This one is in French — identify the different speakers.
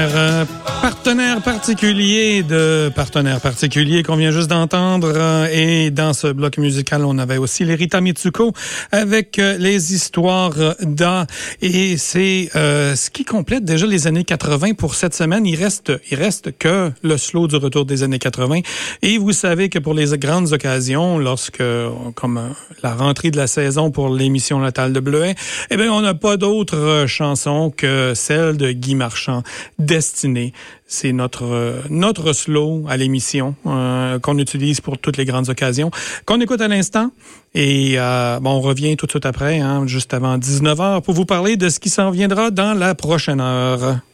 Speaker 1: Partenaire particulier qu'on vient juste d'entendre. Et dans ce bloc musical, on avait aussi les Rita Mitsuko avec les histoires d'A. Et c'est ce qui complète déjà les années 80 pour cette semaine. Il reste que le slow du retour des années 80. Et vous savez que pour les grandes occasions, comme la rentrée de la saison pour l'émission Natale de Bleuet, eh bien, on n'a pas d'autre chanson que celle de Guy Marchand, Destinée. C'est notre slow à l'émission qu'on utilise pour toutes les grandes occasions, qu'on écoute à l'instant. Et on revient tout de suite après, juste avant 19h, pour vous parler de ce qui s'en viendra dans la prochaine heure.